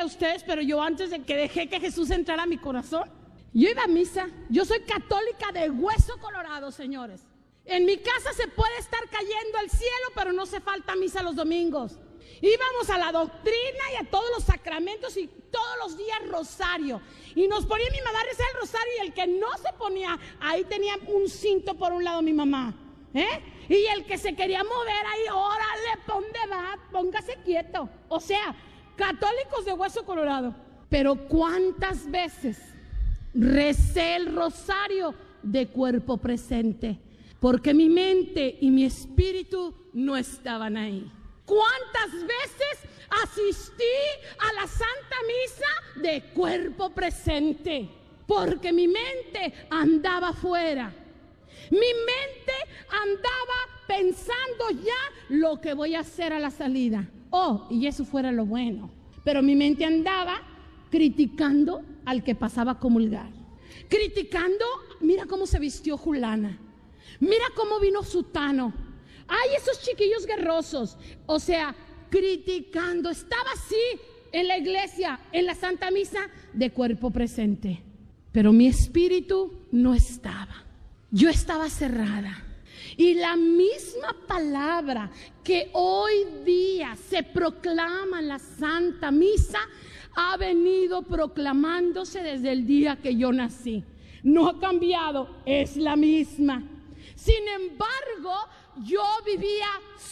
ustedes, pero yo antes de que dejé que Jesús entrara a mi corazón, yo iba a misa. Yo soy católica de hueso colorado, señores. En mi casa se puede estar cayendo el cielo, pero no se falta misa los domingos. Íbamos a la doctrina y a todos los sacramentos y todos los días rosario. Y nos ponía mi mamá a rezar el rosario, y el que no se ponía, ahí tenía un cinto por un lado mi mamá. Y el que se quería mover ahí, órale, ¿pa' dónde va? Póngase quieto. O sea, católicos de hueso colorado. Pero ¿cuántas veces recé el rosario de cuerpo presente? Porque mi mente y mi espíritu no estaban ahí. ¿Cuántas veces asistí a la Santa Misa de cuerpo presente? Porque mi mente andaba afuera. Mi mente andaba pensando ya lo que voy a hacer a la salida. Y eso fuera lo bueno. Pero mi mente andaba criticando al que pasaba a comulgar. Criticando, mira cómo se vistió Julana. Mira cómo vino Sutano. Ay, esos chiquillos guerrosos. O sea, criticando. Estaba así en la iglesia, en la Santa Misa, de cuerpo presente. Pero mi espíritu no estaba. Yo estaba cerrada. Y la misma palabra que hoy día se proclama en la Santa Misa ha venido proclamándose desde el día que yo nací. No ha cambiado, es la misma. Sin embargo, yo vivía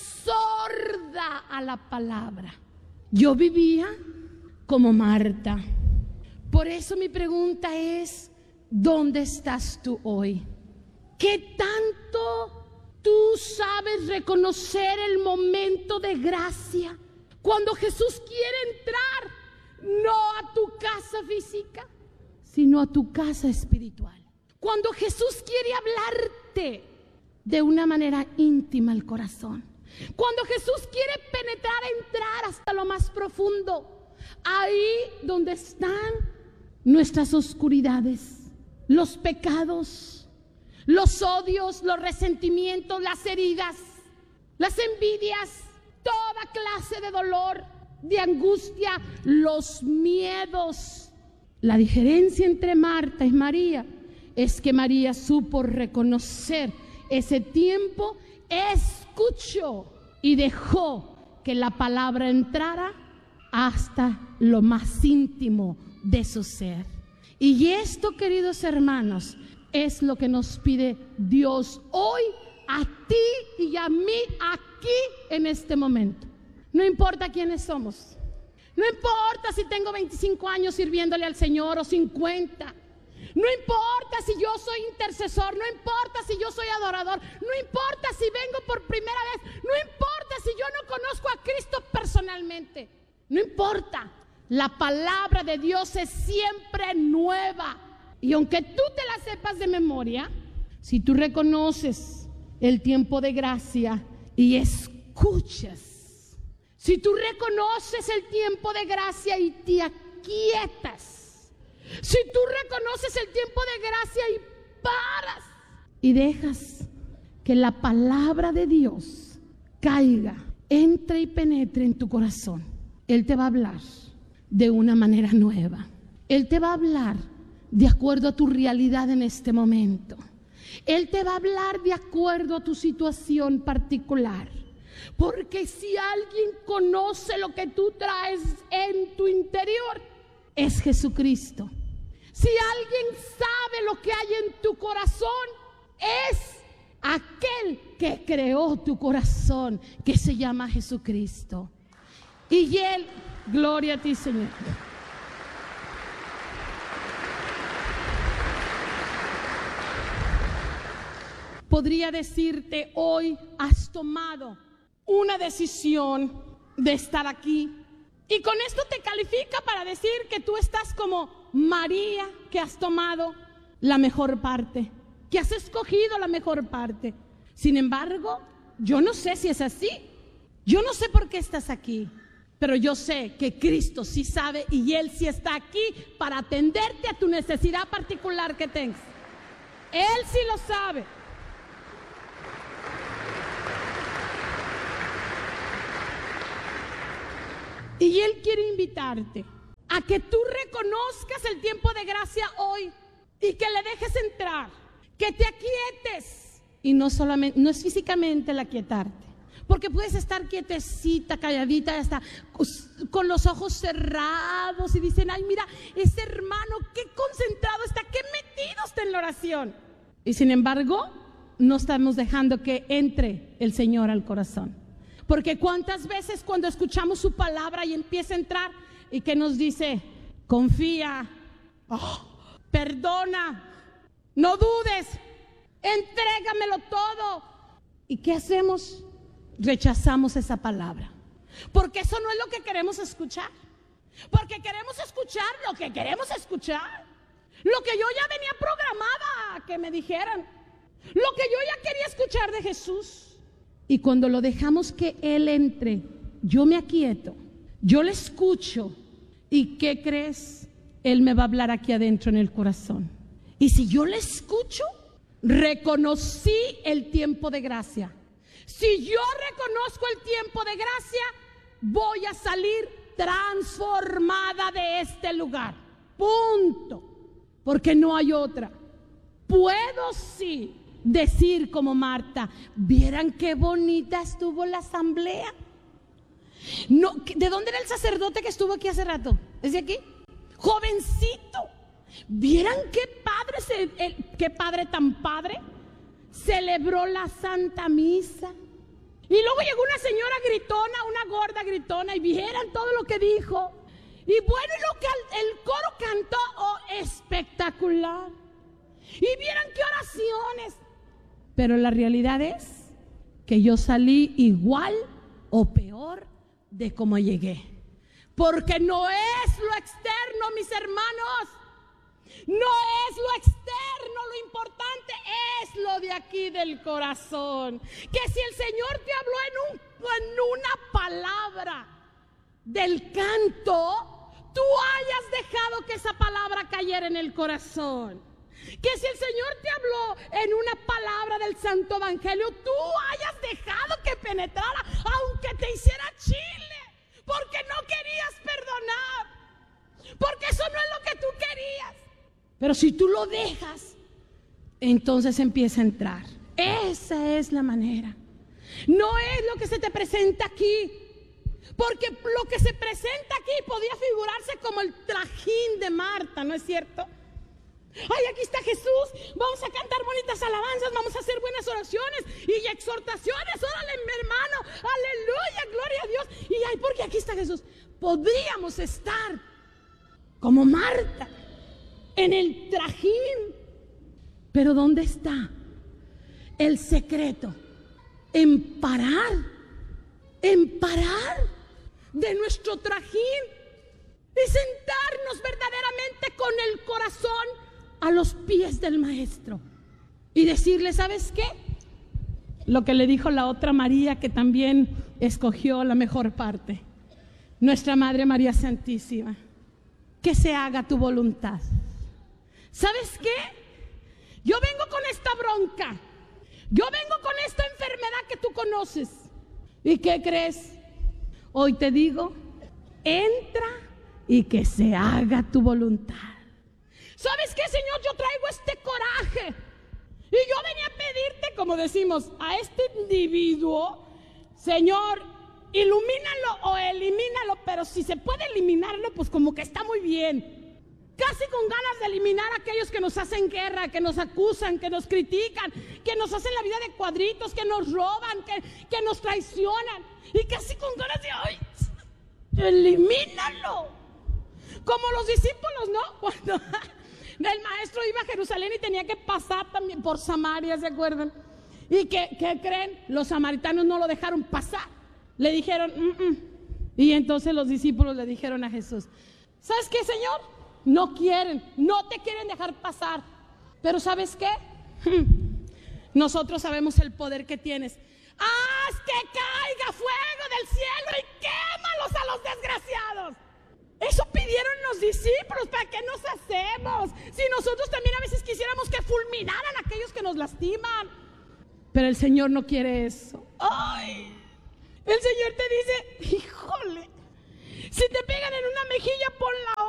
sorda a la palabra. Yo vivía como Marta. Por eso mi pregunta es, ¿dónde estás tú hoy? ¿Qué tanto tú sabes reconocer el momento de gracia? Cuando Jesús quiere entrar, no a tu casa física, sino a tu casa espiritual. Cuando Jesús quiere hablarte de una manera íntima al corazón. Cuando Jesús quiere penetrar, entrar hasta lo más profundo. Ahí donde están nuestras oscuridades, los pecados, los odios, los resentimientos, las heridas, las envidias, toda clase de dolor, de angustia, los miedos. La diferencia entre Marta y María es que María supo reconocer ese tiempo, escuchó y dejó que la palabra entrara hasta lo más íntimo de su ser. Y esto, queridos hermanos, es lo que nos pide Dios hoy a ti y a mí aquí en este momento. No importa quiénes somos, no importa si tengo 25 años sirviéndole al Señor o 50. No importa si yo soy intercesor, no importa si yo soy adorador, no importa si vengo por primera vez, no importa si yo no conozco a Cristo personalmente, no importa. La palabra de Dios es siempre nueva. Y aunque tú te la sepas de memoria, si tú reconoces el tiempo de gracia y escuchas, si tú reconoces el tiempo de gracia y te aquietas, si tú reconoces el tiempo de gracia y paras y dejas que la palabra de Dios caiga, entre y penetre en tu corazón, Él te va a hablar de una manera nueva. Él te va a hablar de acuerdo a tu realidad en este momento. Él te va a hablar de acuerdo a tu situación particular. Porque si alguien conoce lo que tú traes en tu interior, es Jesucristo. Si alguien sabe lo que hay en tu corazón, es aquel que creó tu corazón, que se llama Jesucristo. Y Él, gloria a ti, Señor. Podría decirte, hoy has tomado una decisión de estar aquí. Y con esto te califica para decir que tú estás como María, que has tomado la mejor parte, que has escogido la mejor parte. Sin embargo, yo no sé si es así. Yo no sé por qué estás aquí, pero yo sé que Cristo sí sabe y Él sí está aquí para atenderte a tu necesidad particular que tengas. Él sí lo sabe. Y Él quiere invitarte a que tú reconozcas el tiempo de gracia hoy y que le dejes entrar, que te aquietes. Y no es físicamente el aquietarte, porque puedes estar quietecita, calladita, hasta con los ojos cerrados y dicen, ay, mira, ese hermano, qué concentrado está, qué metido está en la oración. Y sin embargo, no estamos dejando que entre el Señor al corazón. Porque cuántas veces cuando escuchamos su palabra y empieza a entrar y que nos dice, confía, perdona, no dudes, entrégamelo todo. ¿Y qué hacemos? Rechazamos esa palabra, porque eso no es lo que queremos escuchar, porque queremos escuchar lo que queremos escuchar, lo que yo ya venía programada a que me dijeran, lo que yo ya quería escuchar de Jesús. Y cuando lo dejamos que Él entre, yo me aquieto, yo le escucho, ¿y qué crees? Él me va a hablar aquí adentro en el corazón. Y si yo le escucho, reconocí el tiempo de gracia. Si yo reconozco el tiempo de gracia, voy a salir transformada de este lugar. Punto. Porque no hay otra. Puedo sí decir como Marta, ¿vieran qué bonita estuvo la asamblea? No, ¿de dónde era el sacerdote que estuvo aquí hace rato? ¿Es de aquí? Jovencito. ¿Vieran qué padre tan padre? Celebró la Santa Misa. Y luego llegó una señora gritona, una gorda gritona, y vieran todo lo que dijo. Y bueno, y lo que el coro cantó, espectacular. Y vieran qué oraciones. Pero la realidad es que yo salí igual o peor de como llegué. Porque no es lo externo, mis hermanos. No es lo externo, lo importante es lo de aquí del corazón. Que si el Señor te habló en una palabra del canto, tú hayas dejado que esa palabra cayera en el corazón. Que si el Señor te habló en una palabra del Santo Evangelio, tú hayas dejado que penetrara, aunque te hiciera chile, porque no querías perdonar, porque eso no es lo que tú querías. Pero si tú lo dejas, entonces empieza a entrar. Esa es la manera. No es lo que se te presenta aquí, porque lo que se presenta aquí podía figurarse como el trajín de Marta, ¿no es cierto? Ay, aquí está Jesús, vamos a cantar bonitas alabanzas, vamos a hacer buenas oraciones y exhortaciones, órale mi hermano, aleluya, gloria a Dios. Y ay, porque aquí está Jesús. Podríamos estar como Marta en el trajín, pero ¿dónde está el secreto? En parar de nuestro trajín y sentarnos verdaderamente con el corazón a los pies del Maestro y decirle, ¿sabes qué? Lo que le dijo la otra María, que también escogió la mejor parte, nuestra Madre María Santísima, que se haga tu voluntad. ¿Sabes qué? Yo vengo con esta bronca, yo vengo con esta enfermedad que tú conoces. ¿Y qué crees? Hoy te digo, entra y que se haga tu voluntad. ¿Sabes qué, Señor? Yo traigo este coraje y yo venía a pedirte, como decimos, a este individuo, Señor, ilumínalo o elimínalo, pero si se puede eliminarlo, pues como que está muy bien. Casi con ganas de eliminar a aquellos que nos hacen guerra, que nos acusan, que nos critican, que nos hacen la vida de cuadritos, que nos roban, que nos traicionan. Y casi con ganas de, ay, elimínalo. Como los discípulos, ¿no? Cuando el maestro iba a Jerusalén y tenía que pasar también por Samaria, ¿se acuerdan? ¿Y qué creen? Los samaritanos no lo dejaron pasar. Le dijeron, Y entonces los discípulos le dijeron a Jesús, ¿sabes qué, Señor? No te quieren dejar pasar. Pero ¿sabes qué? Nosotros sabemos el poder que tienes. Haz que caiga fuego del cielo y quémalos a los desgraciados. Eso pidieron los discípulos. ¿Para qué nos hacemos? Si nosotros también a veces quisiéramos que fulminaran a aquellos que nos lastiman. Pero el Señor no quiere eso. Ay, el Señor te dice, híjole, si te pegan en una mejilla, pon la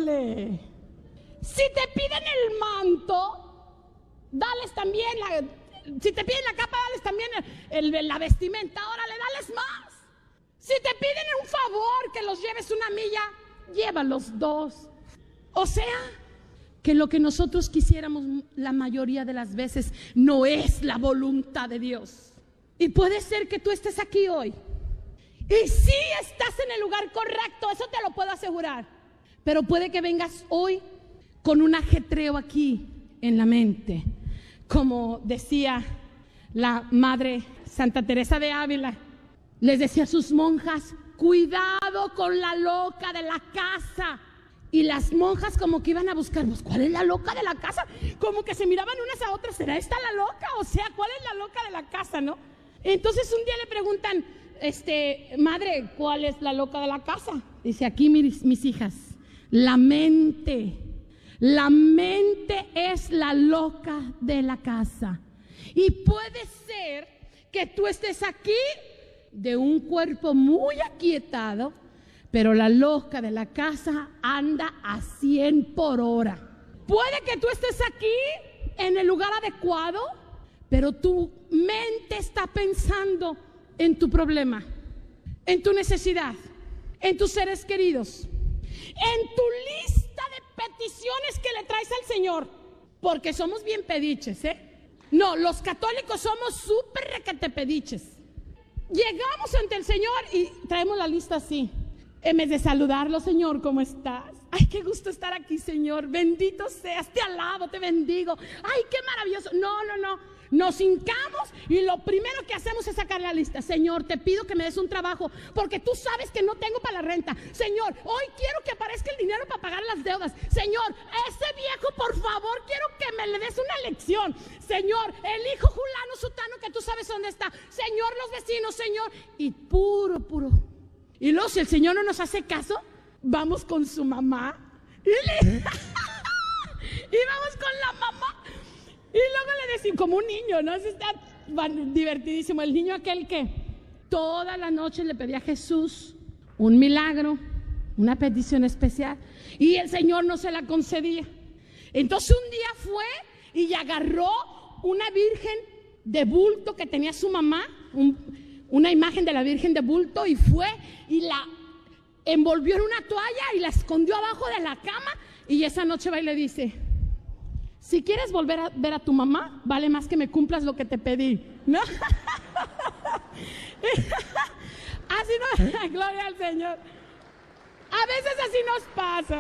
darle. Si te piden el manto, dales también si te piden la capa, dales también la vestimenta. Órale, dales más. Si te piden un favor, que los lleves una milla, llévalos 2. O sea, que lo que nosotros quisiéramos la mayoría de las veces no es la voluntad de Dios. Y puede ser que tú estés aquí hoy y sí estás en el lugar correcto, eso te lo puedo asegurar. Pero puede que vengas hoy con un ajetreo aquí en la mente. Como decía la madre Santa Teresa de Ávila, les decía a sus monjas: cuidado con la loca de la casa. Y las monjas como que iban a buscar, pues, ¿cuál es la loca de la casa? Como que se miraban unas a otras, ¿será esta la loca? O sea, ¿cuál es la loca de la casa, no? Entonces un día le preguntan, madre, ¿cuál es la loca de la casa? Dice: aquí mis hijas, la mente es la loca de la casa. Y puede ser que tú estés aquí de un cuerpo muy aquietado, pero la loca de la casa anda a 100 por hora. Puede que tú estés aquí en el lugar adecuado, pero tu mente está pensando en tu problema, en tu necesidad, en tus seres queridos, en tu lista de peticiones que le traes al Señor. Porque somos bien pediches, No, los católicos somos súper requete pediches. Llegamos ante el Señor y traemos la lista así. En vez de saludarlo: Señor, ¿cómo estás? Ay, qué gusto estar aquí, Señor. Bendito seas, te alabo, te bendigo. Ay, qué maravilloso. No. Nos hincamos y lo primero que hacemos es sacar la lista. Señor, te pido que me des un trabajo, porque tú sabes que no tengo para la renta. Señor, hoy quiero que aparezca el dinero para pagar las deudas. Señor, ese viejo, por favor, quiero que me le des una lección. Señor, el hijo fulano, sutano, que tú sabes dónde está. Señor, los vecinos, Señor. Y puro. Y luego, si el Señor no nos hace caso, vamos con su mamá y vamos con la mamá. Y luego le decimos, como un niño, ¿no? Eso está divertidísimo. El niño aquel que toda la noche le pedía a Jesús un milagro, una petición especial, y el Señor no se la concedía. Entonces un día fue y agarró una virgen de bulto que tenía su mamá, una imagen de la virgen de bulto, y fue y la envolvió en una toalla y la escondió abajo de la cama. Y esa noche va y le dice: si quieres volver a ver a tu mamá, vale más que me cumplas lo que te pedí, ¿no? Así no, gloria al Señor. A veces así nos pasa.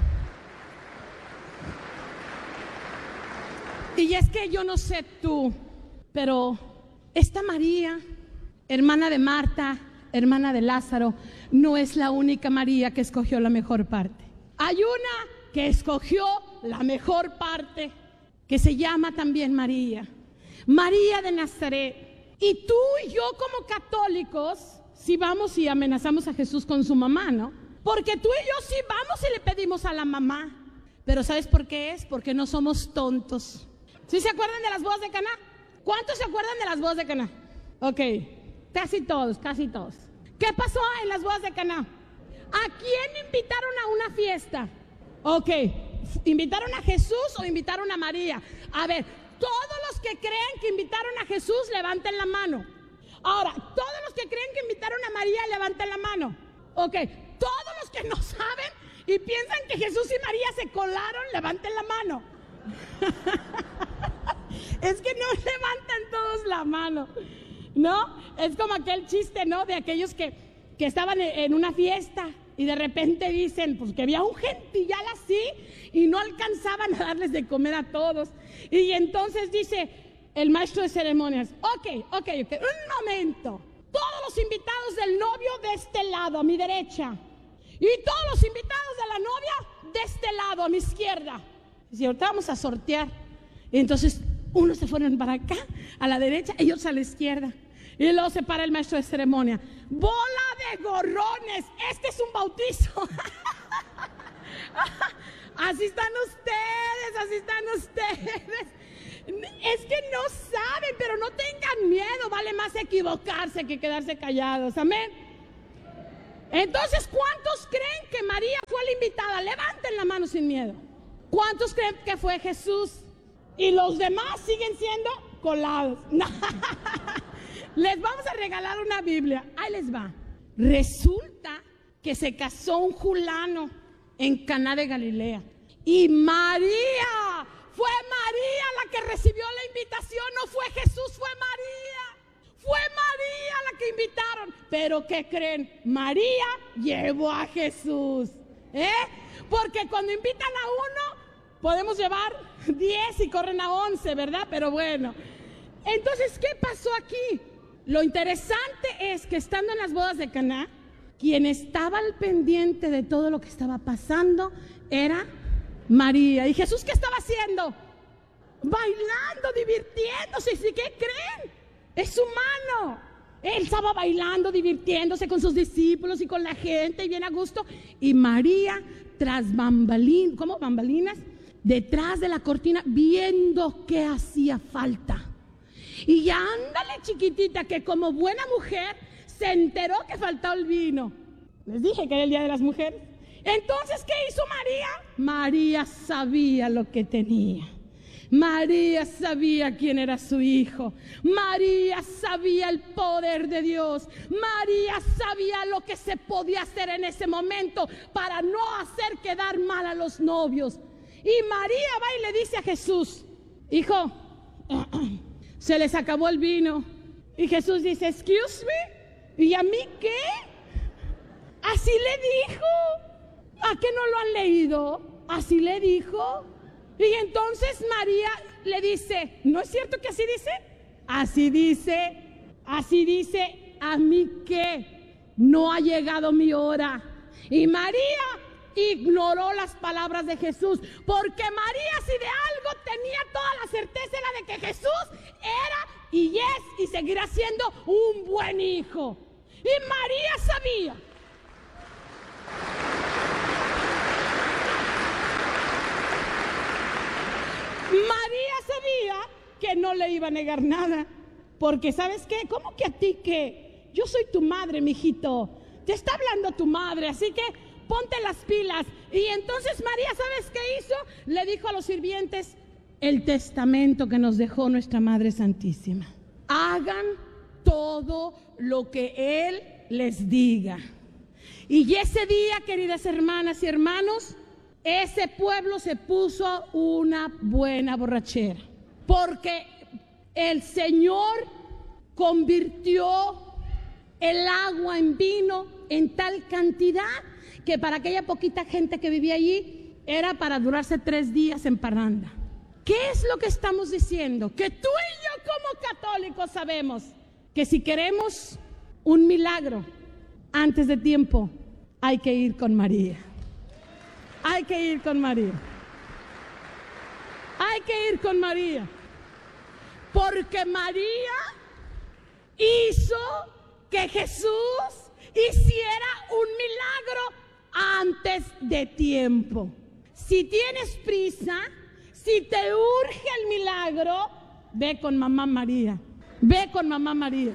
Y es que yo no sé tú, pero esta María, hermana de Marta, hermana de Lázaro, no es la única María que escogió la mejor parte. Hay una que escogió la mejor parte, que se llama también María de Nazaret. Y tú y yo, como católicos, si vamos y amenazamos a Jesús con su mamá, ¿no? Porque tú y yo sí vamos y le pedimos a la mamá. Pero ¿sabes por qué es? Porque no somos tontos. ¿Sí se acuerdan de las bodas de Caná? ¿Cuántos se acuerdan de las bodas de Caná? Ok, casi todos. ¿Qué pasó en las bodas de Caná? ¿A quién invitaron a una fiesta? Ok, ¿invitaron a Jesús o invitaron a María? A ver, todos los que creen que invitaron a Jesús, levanten la mano. Ahora, todos los que creen que invitaron a María, levanten la mano. Ok, todos los que no saben y piensan que Jesús y María se colaron, levanten la mano. Es que no levantan todos la mano, ¿no? Es como aquel chiste, ¿no? De aquellos que estaban en una fiesta y de repente dicen, pues, que había un gentillal así y no alcanzaban a darles de comer a todos. Y entonces dice el maestro de ceremonias: ok, un momento. Todos los invitados del novio de este lado, a mi derecha, y todos los invitados de la novia de este lado, a mi izquierda. Y ahorita vamos a sortear. Y entonces unos se fueron para acá, a la derecha, y otros a la izquierda. Y luego se para el maestro de ceremonia: bola de gorrones, este es un bautizo. Así están ustedes. Es que no saben, pero no tengan miedo. Vale más equivocarse que quedarse callados. Amén. Entonces, ¿cuántos creen que María fue la invitada? Levanten levanten la mano sin miedo. ¿Cuántos creen que fue Jesús? Y los demás siguen siendo colados. No. Les vamos a regalar una Biblia. Ahí les va. Resulta que se casó un fulano en Caná de Galilea. Y María, fue María la que recibió la invitación. No fue Jesús, fue María. Fue María la que invitaron. Pero ¿qué creen? María llevó a Jesús. Porque cuando invitan a uno, podemos llevar 10 y corren a 11, ¿verdad? Pero bueno. Entonces, ¿qué pasó aquí? Lo interesante es que estando en las bodas de Caná, quien estaba al pendiente de todo lo que estaba pasando era María. ¿Y Jesús qué estaba haciendo? Bailando, divirtiéndose. ¿Y qué creen? Es humano. Él estaba bailando, divirtiéndose con sus discípulos y con la gente y bien a gusto. Y María, tras bambalinas, ¿cómo bambalinas? Detrás de la cortina, viendo qué hacía falta. Y ya ándale, chiquitita, que como buena mujer se enteró que faltaba el vino. Les dije que era el Día de las Mujeres. Entonces, ¿qué hizo María? María sabía lo que tenía. María sabía quién era su hijo. María sabía el poder de Dios. María sabía lo que se podía hacer en ese momento para no hacer quedar mal a los novios. Y María va y le dice a Jesús: hijo, se les acabó el vino. Y Jesús dice: excuse me, ¿y a mí qué? Así le dijo. ¿A qué no lo han leído? Así le dijo. Y entonces María le dice: ¿no es cierto que así dice? Así dice, ¿a mí qué? No ha llegado mi hora. Y María ignoró las palabras de Jesús, porque María, si de algo tenía toda la certeza, era de que Jesús era y es y seguirá siendo un buen hijo. Y María sabía. María sabía que no le iba a negar nada, porque ¿sabes qué? ¿Cómo que a ti qué? Yo soy tu madre, mijito. Te está hablando tu madre, así que ponte las pilas. Y entonces María, ¿sabes qué hizo? Le dijo a los sirvientes el testamento que nos dejó nuestra Madre Santísima. Hagan todo lo que Él les diga. Y ese día, queridas hermanas y hermanos, ese pueblo se puso una buena borrachera, porque el Señor convirtió el agua en vino en tal cantidad que para aquella poquita gente que vivía allí era para durarse 3 días en parranda. ¿Qué es lo que estamos diciendo? Que tú y yo como católicos sabemos que si queremos un milagro antes de tiempo, hay que ir con María. Hay que ir con María. Hay que ir con María. Porque María hizo que Jesús hiciera un milagro antes de tiempo. Si tienes prisa, si te urge el milagro, ve con mamá María. Ve con mamá María.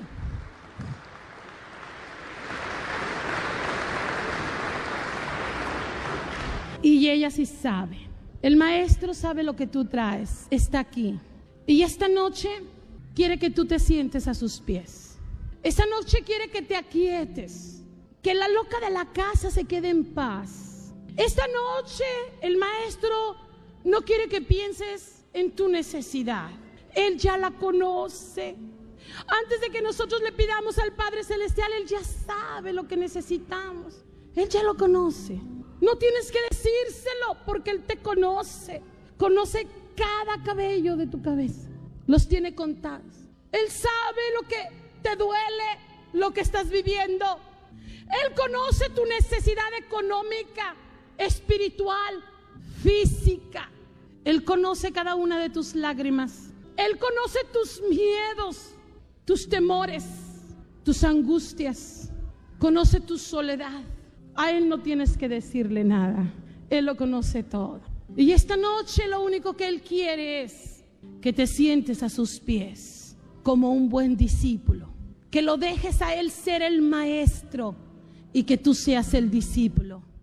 Y ella sí sabe. El maestro sabe lo que tú traes. Está aquí. Y esta noche quiere que tú te sientes a sus pies. Esta noche quiere que te aquietes. Que la loca de la casa se quede en paz. Esta noche el maestro no quiere que pienses en tu necesidad. Él ya la conoce. Antes de que nosotros le pidamos al Padre Celestial, Él ya sabe lo que necesitamos. Él ya lo conoce. No tienes que decírselo porque Él te conoce. Conoce cada cabello de tu cabeza. Los tiene contados. Él sabe lo que te duele, lo que estás viviendo. Él conoce tu necesidad económica, espiritual, física. Él conoce cada una de tus lágrimas. Él conoce tus miedos, tus temores, tus angustias. Conoce tu soledad. A Él no tienes que decirle nada. Él lo conoce todo. Y esta noche lo único que Él quiere es que te sientes a sus pies como un buen discípulo. Que lo dejes a Él ser el maestro y que tú seas el discípulo.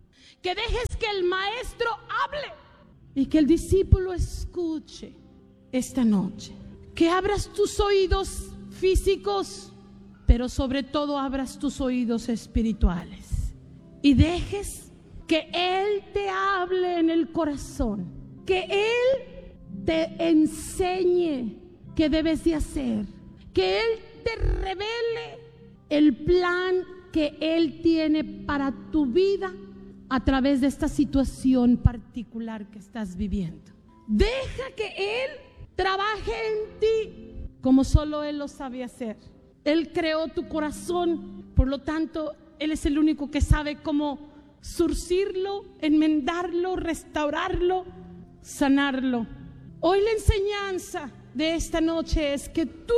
que dejes que el maestro hable y que el discípulo escuche esta noche. Que abras tus oídos físicos, pero sobre todo abras tus oídos espirituales y dejes que Él te hable en el corazón, que Él te enseñe qué debes de hacer, que Él te revele el plan que Él tiene para tu vida a través de esta situación particular que estás viviendo. Deja que Él trabaje en ti como solo Él lo sabe hacer. Él creó tu corazón, por lo tanto, Él es el único que sabe cómo surcirlo, enmendarlo, restaurarlo, sanarlo. Hoy la enseñanza de esta noche es que tú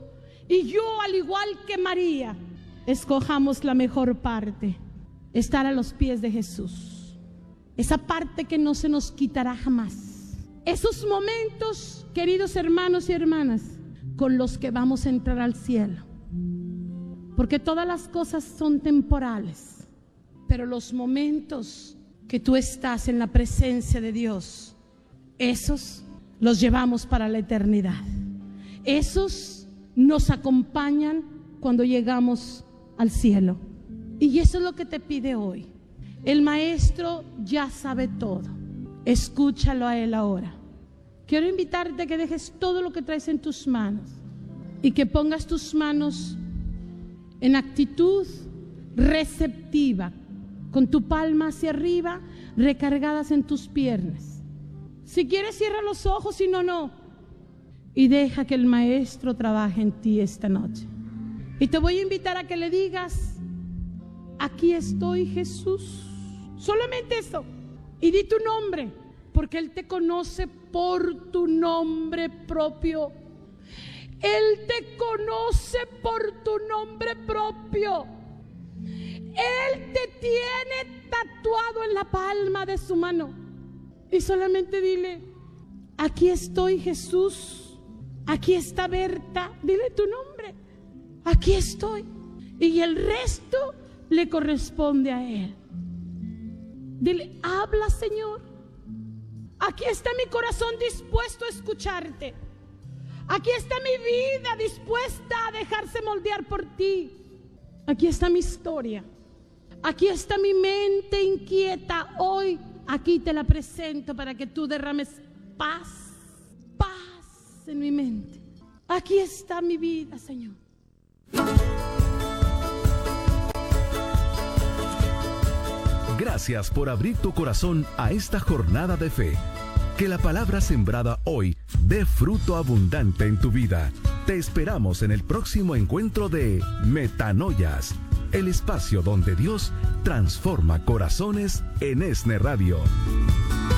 y yo, al igual que María, escojamos la mejor parte, estar a los pies de Jesús. Esa parte que no se nos quitará jamás. Esos momentos, queridos hermanos y hermanas, con los que vamos a entrar al cielo. Porque todas las cosas son temporales, pero los momentos que tú estás en la presencia de Dios, esos los llevamos para la eternidad. Esos nos acompañan cuando llegamos al cielo. Y eso es lo que te pide hoy. El maestro ya sabe todo. Escúchalo a Él ahora. Quiero invitarte a que dejes todo lo que traes en tus manos y que pongas tus manos en actitud receptiva, con tu palma hacia arriba, recargadas en tus piernas. Si quieres, cierra los ojos, si no, no. Y deja que el maestro trabaje en ti esta noche. Y te voy a invitar a que le digas: aquí estoy, Jesús. Solamente eso. Y di tu nombre, porque Él te conoce por tu nombre propio. Él te conoce por tu nombre propio. Él te tiene tatuado en la palma de su mano. Y solamente dile: aquí estoy, Jesús. Aquí está Berta. Dile tu nombre. Aquí estoy. Y el resto le corresponde a Él. Dile: habla, Señor. Aquí está mi corazón dispuesto a escucharte. Aquí está mi vida dispuesta a dejarse moldear por ti. Aquí está mi historia. Aquí está mi mente inquieta. Hoy aquí te la presento para que tú derrames paz en mi mente. Aquí está mi vida, Señor. Gracias por abrir tu corazón a esta jornada de fe. Que la palabra sembrada hoy dé fruto abundante en tu vida. Te esperamos en el próximo encuentro de Metanoias, el espacio donde Dios transforma corazones en ESNE Radio.